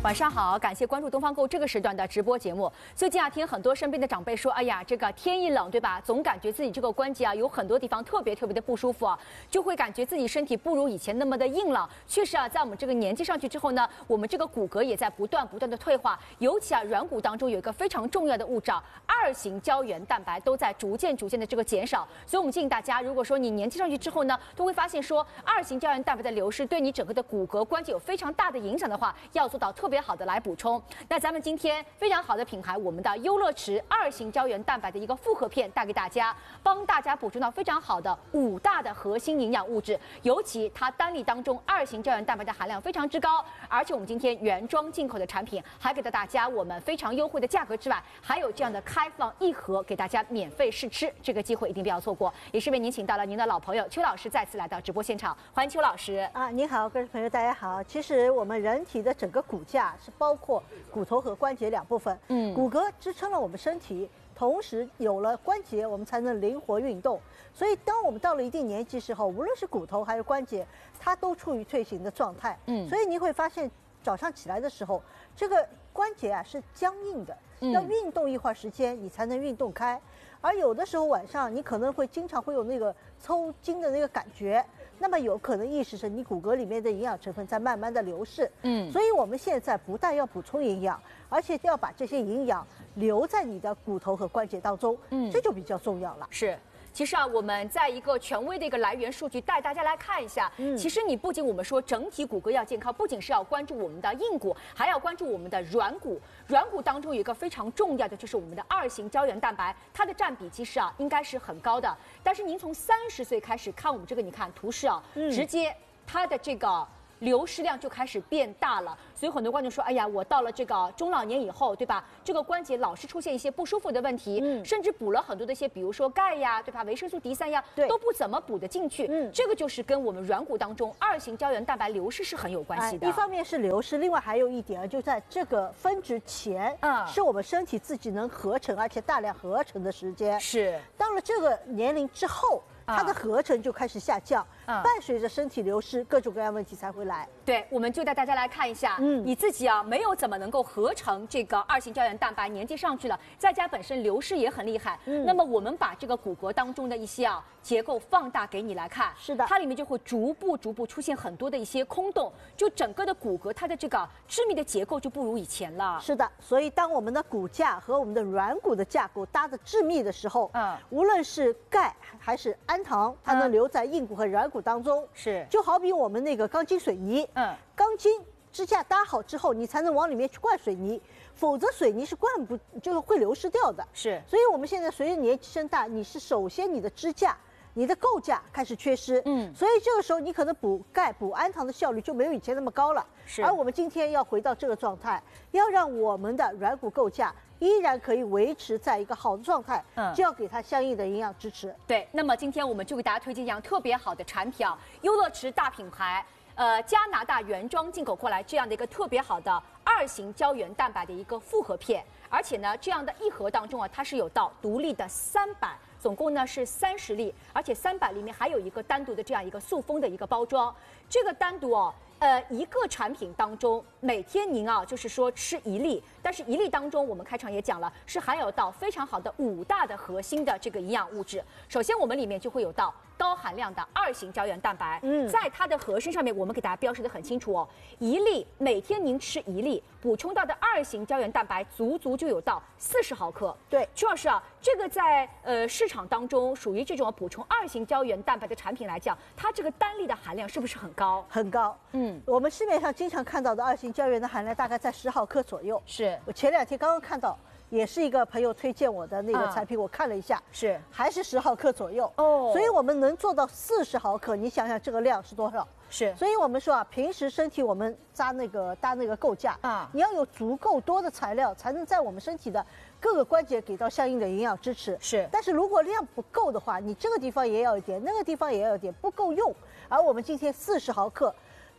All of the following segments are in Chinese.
晚上好，感谢关注东方购这个时段的直播节目。最近啊，听很多身边的长辈说，哎呀，这个天一冷，对吧？总感觉自己这个关节啊，有很多地方特别的不舒服啊，就会感觉自己身体不如以前那么的硬朗。确实啊，在我们这个年纪上去之后呢，我们这个骨骼也在不断的退化，尤其啊，软骨当中有一个非常重要的物质，2型胶原蛋白都在逐渐的这个减少。所以我们建议大家，如果说你年纪上去之后呢，都会发现说2型胶原蛋白的流失对你整个的骨骼关节有非常大的影响的话，要做到特别好的来补充。那咱们今天非常好的品牌，我们的优乐池2型胶原蛋白的一个复合片带给大家，帮大家补充到非常好的5大的核心营养物质，尤其它单粒当中2型胶原蛋白的含量非常之高，而且我们今天原装进口的产品还给到大家我们非常优惠的价格之外，还有这样的开放1盒给大家免费试吃，这个机会一定不要错过。也是为您请到了您的老朋友邱老师再次来到直播现场，欢迎邱老师啊！您好，各位朋友，大家好。其实我们人体的整个骨架是包括骨头和关节2部分，骨骼支撑了我们身体，同时有了关节，我们才能灵活运动。所以，当我们到了一定年纪时候，无论是骨头还是关节，它都处于退行的状态。所以你会发现，早上起来的时候，这个关节啊是僵硬的，要运动一会儿时间，你才能运动开。而有的时候晚上你可能会经常会有那个抽筋的那个感觉，那么有可能意识是你骨骼里面的营养成分在慢慢的流逝。所以我们现在不但要补充营养，而且要把这些营养留在你的骨头和关节当中，这就比较重要了。 是。其实啊，我们在一个权威的一个来源数据带大家来看一下。其实你不仅我们说整体骨骼要健康，不仅是要关注我们的硬骨，还要关注我们的软骨。软骨当中有一个非常重要的，就是我们的2型胶原蛋白，它的占比其实啊应该是很高的。但是您从30岁开始看我们这个，你看图示啊，直接它的这个流失量就开始变大了，所以很多观众说，哎呀，我到了这个中老年以后，对吧？这个关节老是出现一些不舒服的问题，甚至补了很多的一些，比如说钙呀，对吧？维生素 D3呀，都不怎么补得进去。这个就是跟我们软骨当中2型胶原蛋白流失是很有关系的。 一方面是流失，另外还有一点就在这个分值前，是我们身体自己能合成，而且大量合成的时间。 是到了这个年龄之后，它的合成就开始下降，伴随着身体流失，各种各样问题才会来。 对，我们就带大家来看一下，你自己啊没有怎么能够合成这个2型胶原蛋白，年纪上去了，在家本身流失也很厉害。那么我们把这个骨骼当中的一些结构放大给你来看， 是的， 它里面就会逐步出现很多的一些空洞，就整个的骨骼它的这个致密的结构就不如以前了。 是的，所以当我们的骨架和我们的软骨的架构搭得致密的时候，无论是钙还是氨糖，它能留在硬骨和软骨当中。 是， 就好比我们那个钢筋水泥，钢筋支架搭好之后，你才能往里面去灌水泥，否则水泥是灌不，就是会流失掉的。 是， 所以我们现在随着年纪增大，你是首先你的支架、你的构架开始缺失，所以这个时候你可能补钙、补氨糖的效率就没有以前那么高了。 是， 而我们今天要回到这个状态，要让我们的软骨构架依然可以维持在一个好的状态，就要给它相应的营养支持。 对，那么今天我们就给大家推荐一样特别好的产品优乐池大品牌。加拿大原装进口过来这样的一个特别好的2型胶原蛋白的一个复合片，而且呢，这样的1盒当中它是有到独立的3版，总共呢是30粒，而且3版里面还有一个单独的这样一个塑封的一个包装。这个单独一个产品当中，每天您就是说吃1粒，但是1粒当中我们开场也讲了，是含有到非常好的5大的核心的这个营养物质。首先我们里面就会有到高含量的2型胶原蛋白，在它的盒身上面我们给大家标示的很清楚1粒每天您吃1粒，补充到的2型胶原蛋白足就有到40毫克。 对， 邱老师这个在市场当中属于这种补充2型胶原蛋白的产品来讲，它这个单粒的含量是不是很高？ 很高，我们市面上经常看到的2型胶原的含量大概在10毫克左右。 是， 我前2天刚刚看到，也是一个朋友推荐我的那个产品，我看了一下， 是还是10毫克左右。所以我们能做到40毫克，你想想这个量是多少？ 是， 所以我们说平时身体我们搭那个构架你要有足够多的材料，才能在我们身体的各个关节给到相应的营养支持。 是， 但是如果量不够的话，你这个地方也要一点，那个地方也要一点，不够用。而我们今天40毫克。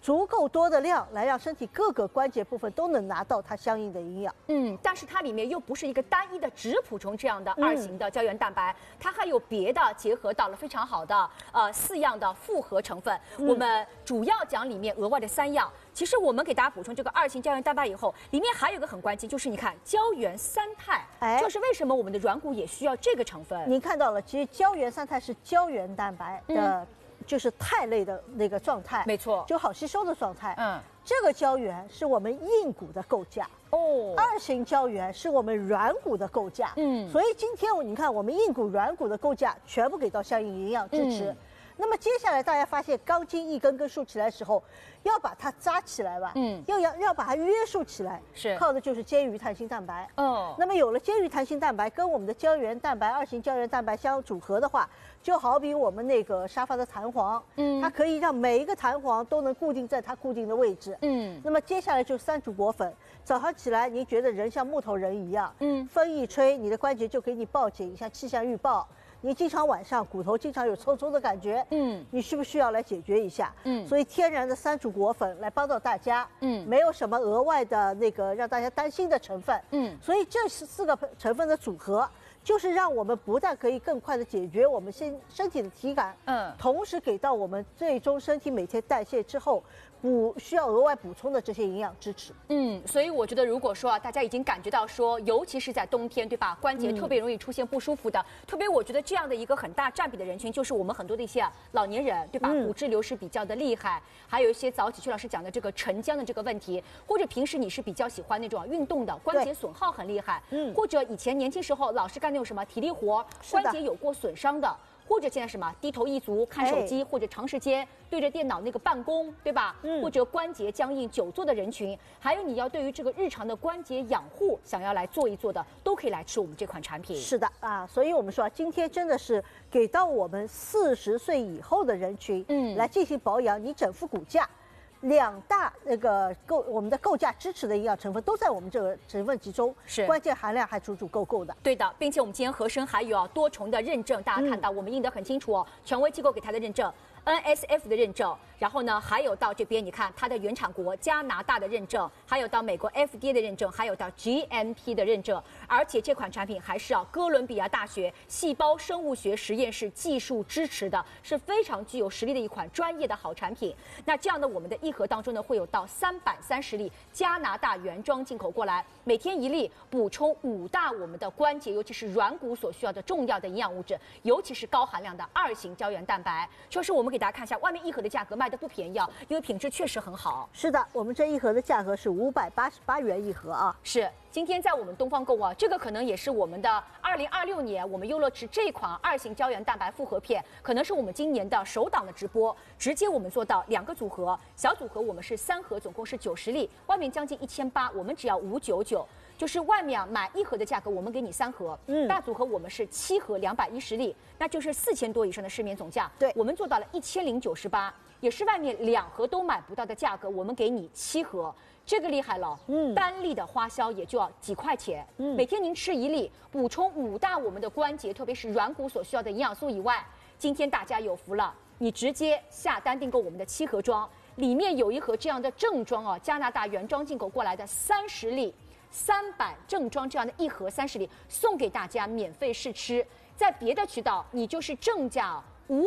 足够多的量来让身体各个关节部分都能拿到它相应的营养。 但是它里面又不是一个单一的只补充这样的2型的胶原蛋白，它还有别的结合到了非常好的4样的复合成分。我们主要讲里面额外的3样。其实我们给大家补充这个2型胶原蛋白以后，里面还有一个很关键，就是你看胶原3肽，就是为什么我们的软骨也需要这个成分。 您看到了，其实胶原3肽是胶原蛋白的。就是肽类的那个状态， 没错， 就好吸收的状态。这个胶原是我们硬骨的构架，2型胶原是我们软骨的构架。所以今天你看，我们硬骨、软骨的构架全部给到相应营养支持。那么接下来大家发现钢筋一根根竖起来的时候，要把它扎起来吧，要把它约束起来， 是靠的就是坚鱼弹性蛋白。那么有了坚鱼弹性蛋白跟我们的胶原蛋白2型胶原蛋白相组合的话，就好比我们那个沙发的弹簧，它可以让每一个弹簧都能固定在它固定的位置。那么接下来就是3主果粉，早上起来您觉得人像木头人一样，风一吹你的关节就给你报警，像气象预报。你经常晚上骨头经常有抽抽的感觉，你需不需要来解决一下？所以天然的3主果粉来帮到大家，没有什么额外的那个让大家担心的成分，所以这4个成分的组合，就是让我们不但可以更快的解决我们身体的体感，同时给到我们最终身体每天代谢之后需要额外补充的这些营养支持。 所以我觉得如果说大家已经感觉到说，尤其是在冬天，对吧？关节特别容易出现不舒服的，特别我觉得这样的一个很大占比的人群，就是我们很多的一些老年人，对吧？骨质流失比较的厉害，还有一些早起曲老师讲的这个沉僵的这个问题，或者平时你是比较喜欢那种运动的，关节损耗很厉害，或者以前年轻时候老是干那种什么体力活，关节有过损伤的。或者现在什么低头一族看手机，或者长时间对着电脑那个办公，对吧？或者关节僵硬久坐的人群，还有你要对于这个日常的关节养护想要来做一做的，都可以来吃我们这款产品。 是的啊，所以我们说今天真的是给到我们40岁以后的人群，来进行保养，你整副骨架。2大那个我们的构架支持的营养成分都在我们这个成分集中， 是关键含量还足足够够的。 对的，并且我们今天合生还有多重的认证，大家看到我们印得很清楚哦，权威机构给它的认证。NSF 的认证，然后呢，还有到这边你看它的原产国加拿大的认证，还有到美国 FDA 的认证，还有到 GMP 的认证，而且这款产品还是哥伦比亚大学细胞生物学实验室技术支持的，是非常具有实力的一款专业的好产品。那这样的我们的1盒当中呢，会有到330粒加拿大原装进口过来，每天1粒，补充5大我们的关节，尤其是软骨所需要的重要的营养物质，尤其是高含量的2型胶原蛋白。就是我们给大家看一下，外面1盒的价格卖的不便宜啊，因为品质确实很好。 是的，我们这1盒的价格是588元1盒啊。 是，今天在我们东方购物啊，这个可能也是我们的2026年我们优乐驰这款2型胶原蛋白复合片，可能是我们今年的首档的直播，直接我们做到2个组合，小组合我们是3盒，总共是90粒，外面将近1800，我们只要599。就是外面买1盒的价格，我们给你3盒，大组合我们是7盒210粒，那就是4000多以上的市面总价， 对， 我们做到了1098，也是外面2盒都买不到的价格，我们给你7盒，这个厉害了，单粒的花销也就要几块钱，每天您吃1粒，补充5大我们的关节，特别是软骨所需要的营养素以外，今天大家有福了，你直接下单订购我们的7盒装，里面有1盒这样的正装啊，加拿大原装进口过来的30粒。300正装这样的1盒30粒送给大家免费试吃，在别的渠道你就是正价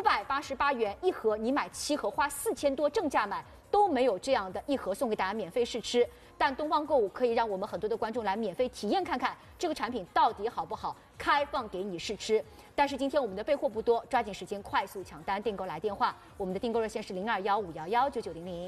588元1盒，你买7盒花4000多正价买都没有这样的1盒送给大家免费试吃。但东方购物可以让我们很多的观众来免费体验看看这个产品到底好不好，开放给你试吃。但是今天我们的备货不多，抓紧时间快速抢单订购来电话，我们的订购热线是0215119900。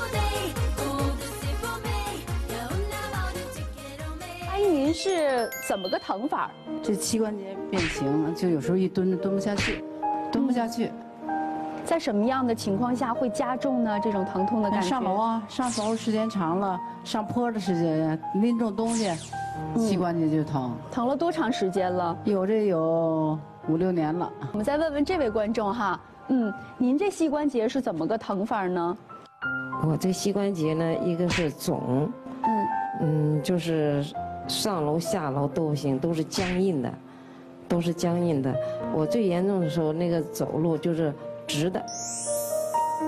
您是怎么个疼法？ 这膝关节变形，就有时候一蹲不下去，蹲不下去。 在什么样的情况下会加重呢？这种疼痛的感觉？ 上楼啊，上楼时间长了，上坡的时间，拎重东西，膝关节就疼。 疼了多长时间了？ 有5、6年了。 我们再问问这位观众哈，您这膝关节是怎么个疼法呢？ 我这膝关节呢，一个是肿，就是上楼下楼都不行，都是僵硬的，都是僵硬的。我最严重的时候，那个走路就是直的，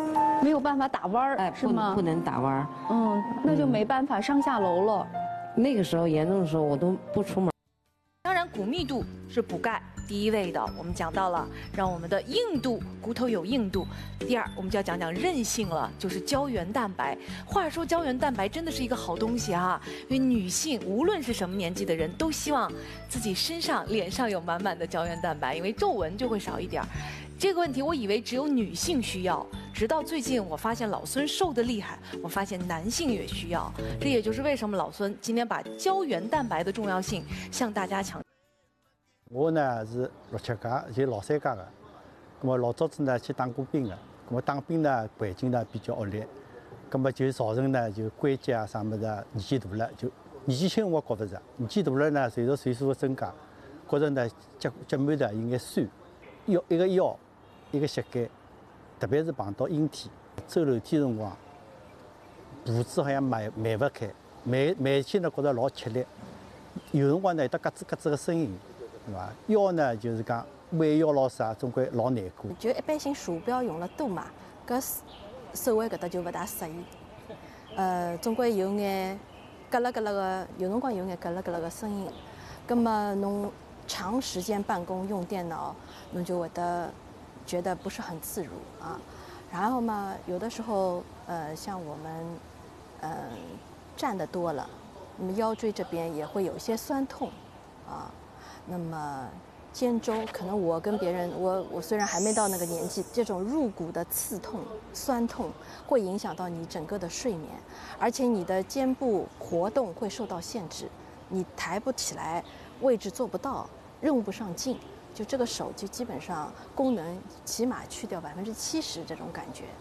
没有办法打弯儿， 哎， 是吗？ 不能打弯儿。 那就没办法上下楼了。 那个时候严重的时候，我都不出门。 当然，骨密度是补钙第一位的，我们讲到了，让我们的硬度，骨头有硬度。第二，我们就要讲讲韧性了，就是胶原蛋白。话说胶原蛋白真的是一个好东西啊，因为女性无论是什么年纪的人，都希望自己身上、脸上有满满的胶原蛋白，因为皱纹就会少一点儿。这个问题我以为只有女性需要，直到最近我发现老孙瘦得厉害，我发现男性也需要。这也就是为什么老孙今天把胶原蛋白的重要性向大家强调。 我呢是67届，就老三届的。那么老早子呢去当过兵的，那么当兵呢环境呢比较恶劣，那么就造成呢就关节啊啥么子年纪大了，就年纪轻我觉得是，年纪大了呢随着岁数的增加，觉着呢脚腕呢有眼酸，腰一个膝盖，特别是碰到阴天，走楼梯辰光，步子好像迈不开，迈起呢觉着老吃力，有辰光呢有得咯吱咯吱的声音，对伐？腰呢就是讲弯腰老啥，总归老难过。 就一般性鼠标用了多嘛，搿手腕搿搭就勿大适宜。总归有眼咯啦咯啦个，有辰光有眼咯啦咯啦个声音。葛么侬长时间办公用电脑，侬就会得觉得不是很自如啊。然后嘛，有的时候像我们站得多了，那么腰椎这边也会有一些酸痛啊。那么肩周可能我跟别人，我虽然还没到那个年纪，这种入骨的刺痛、酸痛会影响到你整个的睡眠，而且你的肩部活动会受到限制，你抬不起来，位置做不到，用不上劲，就这个手就基本上功能起码去掉70%这种感觉。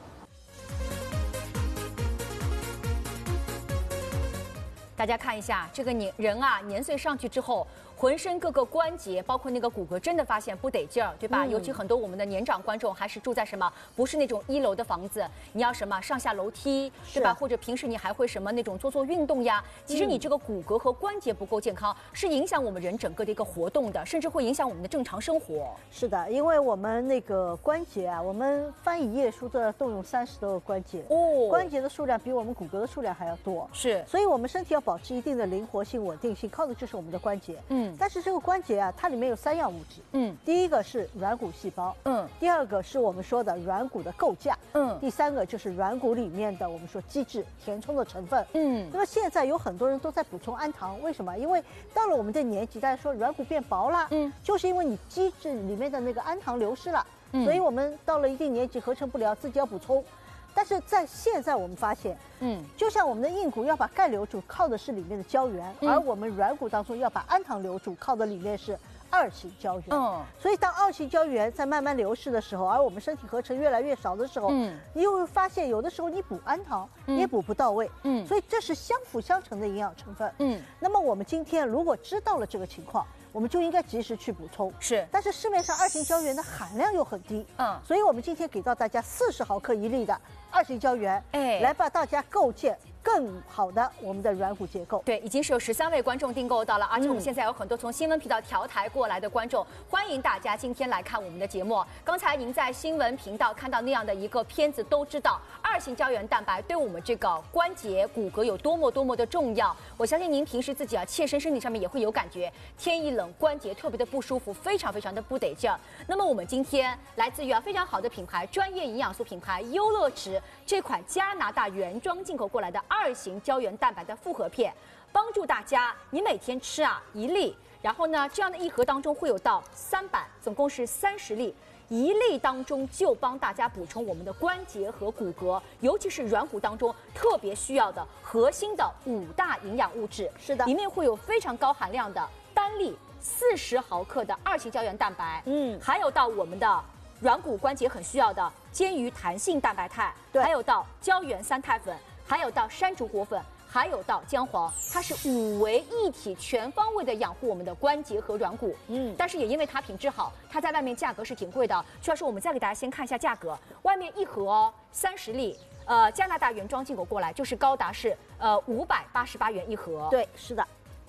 大家看一下这个人啊，年岁上去之后，浑身各个关节，包括那个骨骼，真的发现不得劲儿，对吧？尤其很多我们的年长观众还是住在什么，不是那种1楼的房子，你要什么上下楼梯，对吧？或者平时你还会什么那种做运动呀？其实你这个骨骼和关节不够健康，是影响我们人整个的一个活动的，甚至会影响我们的正常生活。 是的，因为我们那个关节啊，我们翻一页书都要动用30多个关节，关节的数量比我们骨骼的数量还要多， 是， 所以我们身体要保持一定的灵活性、稳定性，靠的就是我们的关节。但是这个关节啊，它里面有3样物质。第一个是软骨细胞。第二个是我们说的软骨的构架。第三个就是软骨里面的我们说基质、填充的成分。那么现在有很多人都在补充氨糖，为什么？因为到了我们的年纪，大家说软骨变薄了，就是因为你基质里面的那个氨糖流失了，所以我们到了一定年纪合成不了，自己要补充。但是在现在我们发现，就像我们的硬骨要把钙留住，靠的是里面的胶原，而我们软骨当中要把氨糖留住，靠的里面是2型胶原。所以当2型胶原在慢慢流失的时候，而我们身体合成越来越少的时候，你又会发现有的时候你补氨糖也补不到位。所以这是相辅相成的营养成分。那么我们今天如果知道了这个情况，我们就应该及时去补充。 是， 但是市面上2型胶原的含量又很低。所以我们今天给到大家40毫克1粒的2型胶原，来帮大家构建更好的我们的软骨结构。 对，已经是有13位观众订购到了，而且我们现在有很多从新闻频道调台过来的观众，欢迎大家今天来看我们的节目。刚才您在新闻频道看到那样的一个片子，都知道2型胶原蛋白对我们这个关节骨骼有多么的重要。我相信您平时自己啊切身身体上面也会有感觉，天一冷关节特别的不舒服，非常的不得劲儿。那么我们今天来自于非常好的品牌，专业营养素品牌优乐池这款加拿大原装进口过来的2型胶原蛋白的复合片，帮助大家你每天吃1粒，然后呢这样的一盒当中会有到3版，总共是30粒。1粒当中就帮大家补充我们的关节和骨骼，尤其是软骨当中特别需要的核心的5大营养物质。 是的， 里面会有非常高含量的单粒40毫克的2型胶原蛋白，还有到我们的软骨关节很需要的煎鱼弹性蛋白肽，还有到胶原3肽粉，还有到山竹果粉，还有到姜黄，它是5为一体，全方位的养护我们的关节和软骨。但是也因为它品质好，它在外面价格是挺贵的。徐老师，我们再给大家先看一下价格，外面一盒30粒，加拿大原装进口过来就是高达是588元一盒。 对，是的。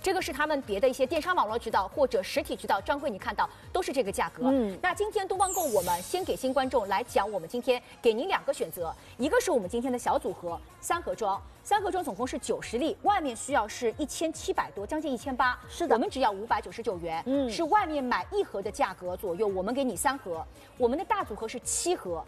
这个是他们别的一些电商网络渠道或者实体渠道专柜，你看到都是这个价格。那今天东方购我们先给新观众来讲，我们今天给您2个选择，一个是我们今天的小组合3盒装，3盒装总共是90粒，外面需要是1700多，将近1800。是的，我们只要599元，是外面买1盒的价格左右，我们给你3盒。我们的大组合是7盒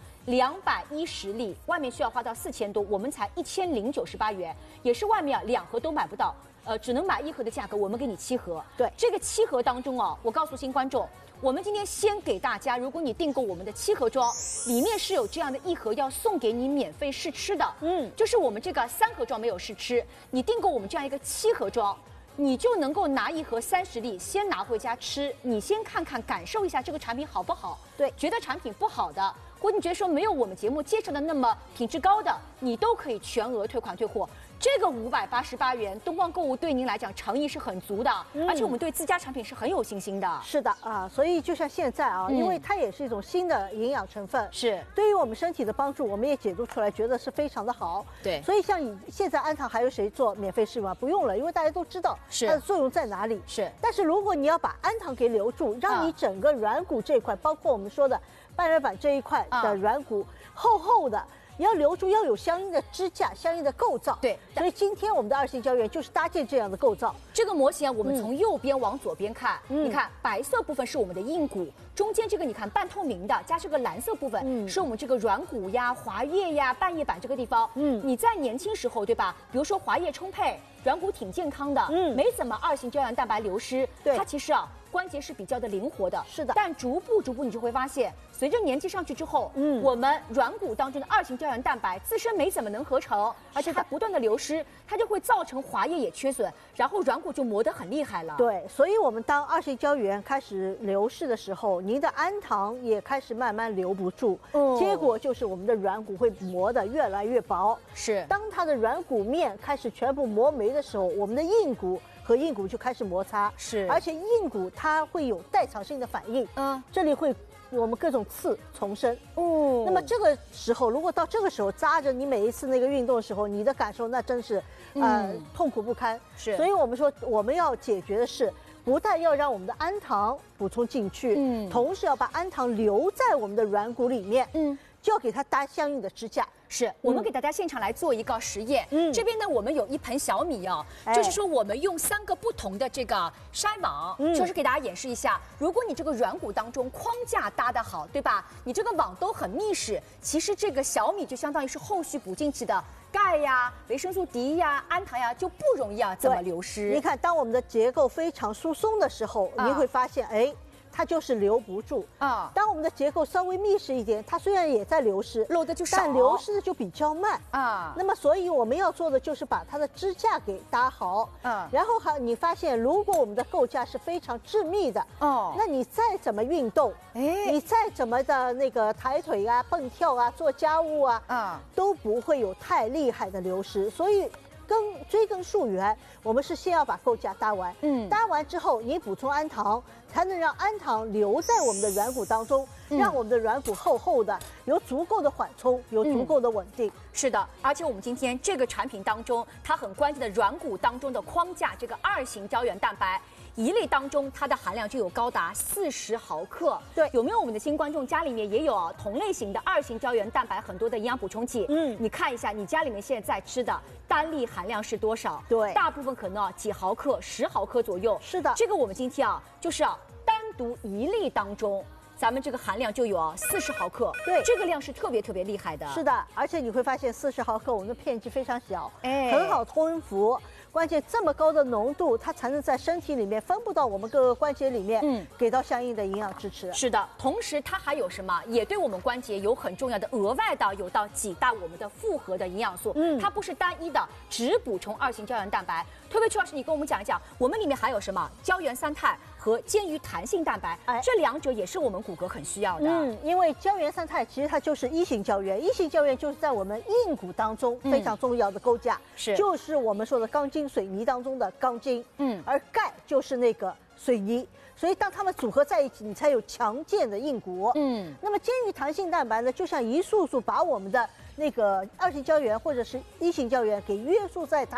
，210粒，外面需要花到4000多，我们才1098元，也是外面2盒都买不到。只能买1盒的价格，我们给你7盒。对，这个7盒当中哦，我告诉新观众，我们今天先给大家，如果你订购我们的7盒装，里面是有这样的1盒要送给你免费试吃的。就是我们这个3盒装没有试吃，你订购我们这样一个7盒装，你就能够拿1盒30粒，先拿回家吃，你先看看感受一下这个产品好不好。对，觉得产品不好的，或者你觉得说没有我们节目介绍的那么品质高的，你都可以全额退款退货。这个588元，东方购物对您来讲诚意是很足的，而且我们对自家产品是很有信心的。 是的啊，所以就像现在啊，因为它也是一种新的营养成分，是对于我们身体的帮助，我们也解读出来，觉得是非常的好。对，所以像现在安糖还有谁做免费试用啊？不用了，因为大家都知道它的作用在哪里。是，但是如果你要把安糖给留住，让你整个软骨这一块，包括我们说的半月板这一块的软骨厚厚的。你要留住，要有相应的支架、相应的构造。对，所以今天我们的2型胶原就是搭建这样的构造。 这个模型啊，我们从右边往左边看，你看白色部分是我们的硬骨，中间这个你看半透明的，加这个蓝色部分是我们这个软骨呀、滑液呀、半叶板这个地方。你在年轻时候，对吧？比如说滑液充沛，软骨挺健康的，没怎么2型胶原蛋白流失。对，它其实啊。关节是比较的灵活的，是的，但逐步你就会发现，随着年纪上去之后，我们软骨当中的2型胶原蛋白自身没怎么能合成，而且它不断的流失，它就会造成滑液也缺损，然后软骨就磨得很厉害了。 对，所以我们当2型胶原开始流失的时候，您的氨糖也开始慢慢留不住，结果就是我们的软骨会磨得越来越薄。是，当它的软骨面开始全部磨没的时候，我们的硬骨和硬骨就开始摩擦，是，而且硬骨它会有代偿性的反应，这里会我们各种刺丛生，那么这个时候，如果到这个时候扎着你每一次那个运动的时候，你的感受那真是，痛苦不堪。是，所以我们说我们要解决的是，不但要让我们的氨糖补充进去，同时要把氨糖留在我们的软骨里面，就要给它搭相应的支架。 是我们给大家现场来做一个实验。这边呢，我们有一盆小米啊，就是说我们用3个不同的这个筛网，就是给大家演示一下。如果你这个软骨当中框架搭得好，对吧？你这个网都很密实，其实这个小米就相当于是后续补进去的钙呀、维生素 D 呀、氨糖呀，就不容易这么流失。 你看，当我们的结构非常疏松的时候，你会发现，它就是留不住啊。当我们的结构稍微密实一点，它虽然也在流失， 漏的就少， 但流失的就比较慢啊。那么，所以我们要做的就是把它的支架给搭好，然后你发现，如果我们的构架是非常致密的，那你再怎么运动，你再怎么的那个抬腿啊、蹦跳啊、做家务啊，都不会有太厉害的流失。所以。追根溯源，我们是先要把构架搭完，搭完之后你补充氨糖，才能让氨糖留在我们的软骨当中，让我们的软骨厚厚的，有足够的缓冲，有足够的稳定。 是的，而且我们今天这个产品当中，它很关键的软骨当中的框架，这个2型胶原蛋白。1粒当中，它的含量就有高达40毫克。对，有没有我们的新观众家里面也有同类型的2型胶原蛋白很多的营养补充剂？你看一下你家里面现在吃的单粒含量是多少？对，大部分可能几毫克、10毫克左右。是的，这个我们今天就是单独1粒当中。咱们这个含量就有40毫克，对，这个量是特别厉害的。 是的，而且你会发现40毫克我们的片剂非常小，很好吞服。关键这么高的浓度，它才能在身体里面分布到我们各个关节里面，给到相应的营养支持。 是的，同时它还有什么？也对我们关节有很重要的额外的有到几大我们的复合的营养素。它不是单一的只补充2型胶原蛋白。特别主要是你跟我们讲一讲，我们里面还有什么胶原3肽和坚鱼弹性蛋白，这2者也是我们骨骼很需要的。 因为胶原3肽其实它就是1型胶原，1型胶原就是在我们硬骨当中非常重要的构架，就是我们说的钢筋水泥当中的钢筋，而钙就是那个水泥，所以当它们组合在一起，你才有强健的硬骨。那么坚鱼弹性蛋白呢，就像一束束把我们的那个2型胶原或者是1型胶原给约束在它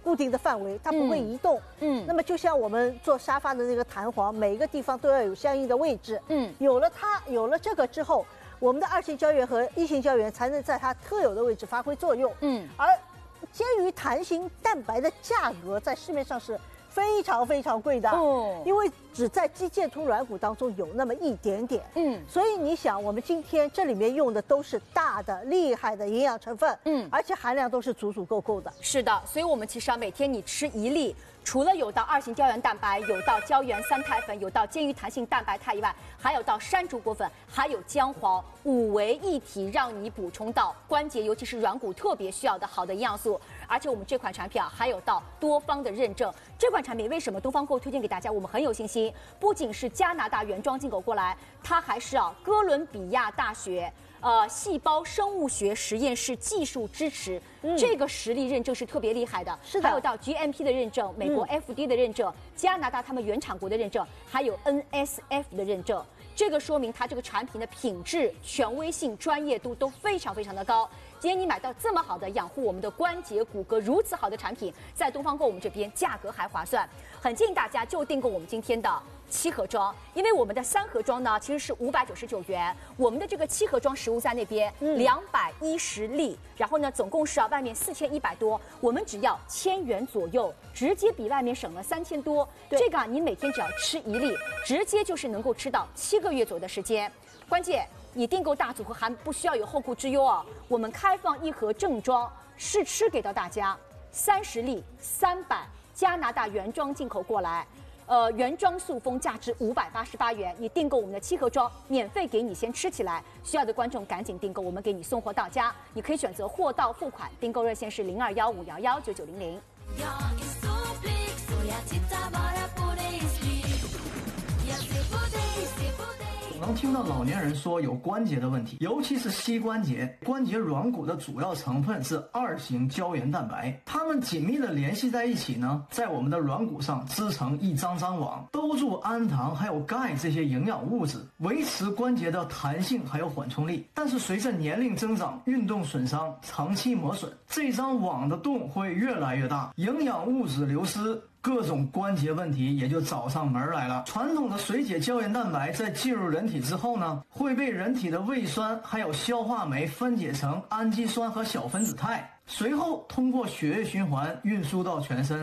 固定的范围，它不会移动。那么就像我们做沙发的那个弹簧，每一个地方都要有相应的位置。有了这个之后，我们的2型胶原和1型胶原才能在它特有的位置发挥作用。而鉴于弹性蛋白的价格在市面上是非常非常贵的，因为只在肌腱突软骨当中有那么一点点，所以你想，我们今天这里面用的都是大的厉害的营养成分，而且含量都是足足够够的。 是的，所以我们其实每天你吃1粒，除了有到2型胶原蛋白，有到胶原3肽粉，有到坚鱼弹性蛋白肽以外，还有到山竹果粉，还有姜黄，5为一体，让你补充到关节，尤其是软骨特别需要的好的营养素。而且我们这款产品还有到多方的认证。这款产品为什么东方购推荐给大家？我们很有信心，不仅是加拿大原装进口过来，它还是哥伦比亚大学细胞生物学实验室技术支持，这个实力认证是特别厉害的。 是的， 还有到 GMP 的认证，美国 FDA 的认证，加拿大他们原产国的认证，还有 NSF 的认证。这个说明它这个产品的品质、权威性、专业度都非常非常的高。今天你买到这么好的养护我们的关节骨骼如此好的产品，在东方购我们这边价格还划算，很建议大家就订购我们今天的7盒装，因为我们的3盒装呢其实是599元，我们的这个7盒装实物在那边210粒，然后呢总共是外面4100多，我们只要1000元左右，直接比外面省了3000多。这个你每天只要吃1粒，直接就是能够吃到7个月左右的时间。关键你订购大组合还不需要有后顾之忧哦，我们开放1盒正装试吃给到大家，30粒3版加拿大原装进口过来。原装塑封价值588元，你订购我们的7盒装，免费给你先吃起来。需要的观众赶紧订购，我们给你送货到家。你可以选择货到付款，订购热线是0215119900。 能听到老年人说有关节的问题，尤其是膝关节。关节软骨的主要成分是2型胶原蛋白，它们紧密的联系在一起呢，在我们的软骨上织成一张张网，兜住氨糖还有钙这些营养物质，维持关节的弹性还有缓冲力。但是随着年龄增长、运动损伤、长期磨损，这张网的洞会越来越大，营养物质流失，各种关节问题也就找上门来了。传统的水解胶原蛋白在进入人体之后呢，会被人体的胃酸还有消化酶分解成氨基酸和小分子肽，随后通过血液循环运输到全身。